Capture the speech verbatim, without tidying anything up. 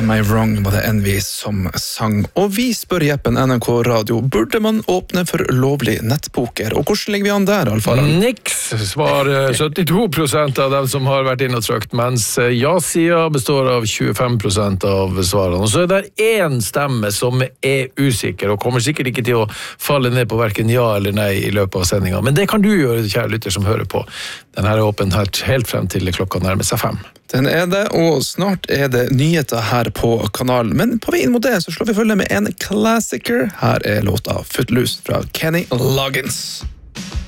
Am I Wrong var det Envy som sang. Og vi spør Jeppen N R K Radio, burde man åpne for lovlig nettpoker? Og hvordan ligger vi an der, Alf Harald? Niks svar syttito prosent av dem som har vært inn og trykt, mens ja-siden består av tjuefem prosent av svarene. Og så er det en stemme som er usikker, og kommer sikkert ikke til å falle ned på hverken ja eller nei i løpet av sendingen. Men det kan du gjøre, kjære lytter som hører på. Den her er åpen helt, helt frem til klokka nærmer seg fem. Den er det, og snart er det nyheter her på kanalen. Men på vei inn mot det så slår vi følge med en klassiker. Her er låta Footloose fra Kenny Loggins.